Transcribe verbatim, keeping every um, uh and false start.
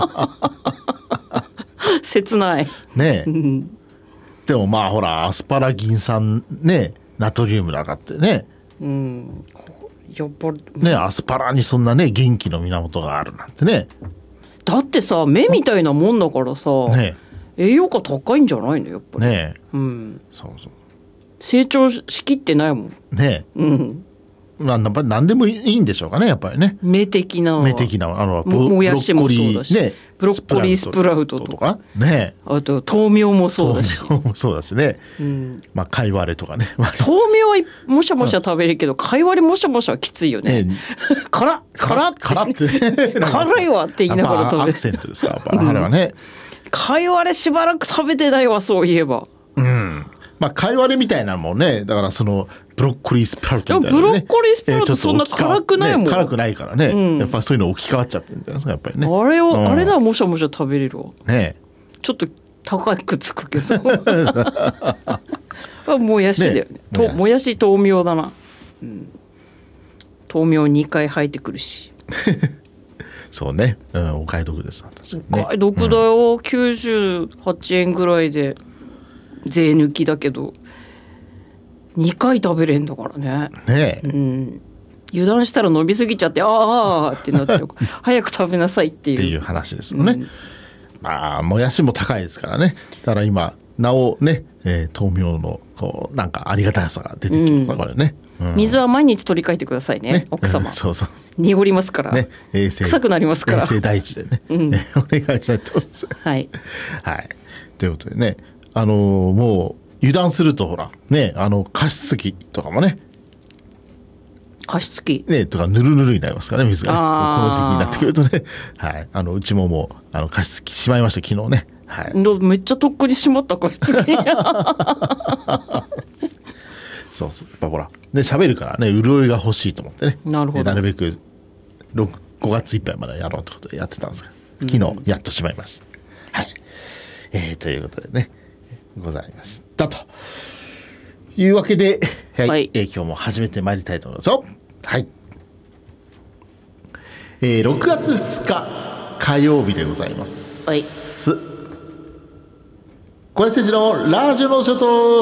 切ないねえ、 うん、 でもまあほらアスパラギン酸ねナトリウムだかってね、 うん、やっぱりねアスパラにそんなね元気の源があるなんてね。 だってさ目みたいなもんだからさ、 ね栄養価高いんじゃないのやっぱりねえ、 うん、 そうそう成長しきってないもんねえ、 うんまあ、やっぱり何でもいいんでしょうかねやっぱりね。 目的な目的なあのももやしもそうだしブロッコリーねブロッコリースプラウトとかねあと豆苗もそうだし、 豆苗もそうだしね、 うんまあ貝割れとかね豆苗はもしゃもしゃ食べるけど貝割れもしゃもしゃはきついよねね辛っ辛っ辛ってね辛いわって言いながら食べるアクセントですかやっぱあれはね、 貝割れしばらく食べてないわそういえば。 うんまあ貝割れみたいなのもねだからそのブロッコリースプラウトみたいな、ね、 でもブロッコリースプラウトえーちょっと置き換わそんな辛くないもんね辛くないからね、 うんやっぱそういうの置き換わっちゃってるんじゃないですかやっぱりね。 あれを、 うんあれならもしゃもしゃ食べれるわ。 ねちょっと高くつくけどもやしだよねねともやし豆苗だな、うん、豆苗にかい生えてくるしそうね、うん、お買い得です確かにねお買い得だよ、うん、きゅうじゅうはちえんぐらいで税抜きだけどにかい食べれんだからね。 ねえ、 うん、油断したら伸びすぎちゃってああってなっちゃう早く食べなさいっていうっていう話ですよね、うん、まあもやしも高いですからね。だから今なおね、えー、豆苗のこうなんかありがたさが出てきます、うん、これね、うん、 水は毎日取り替えてください ね, ね奥様、 うん、そうそう濁りますから、 ね、衛生臭くなりますから衛生第一でね、うん、お願いしたいと思いますはい、 はい、ということでねあのー、もう油断するとほらねあの加湿器とかもね加湿器ねとかぬるぬるになりますからね水がねこの時期になってくるとね、はい、あのうちももうあの加湿器しまいました昨日ね、はい、 めっちゃとっくにしまった加湿器そうそうやっぱほらで喋るからね潤いが欲しいと思ってねなるほどなるべくごがついっぱいまでやろうってことでやってたんですが昨日やっとしまいました、うん、はい、えー、ということでねございましたというわけで、はいはい、えー、今日も始めてまいりたいと思いますよ。はい、えー、ろくがつふつか火曜日でございます。 はい、 小林誠司のラジオのショート